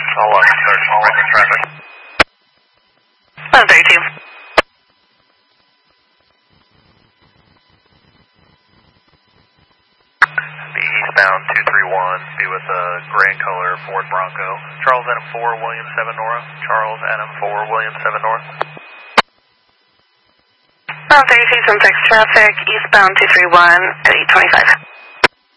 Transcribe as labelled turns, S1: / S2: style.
S1: I'll start regular traffic.
S2: 132.
S1: Be eastbound 231, be with a gray in color Ford Bronco. Charles Adam 4, William 7 North. Charles Adam 4, William 7 North.
S2: 132 from 6 traffic, eastbound 231 at 825.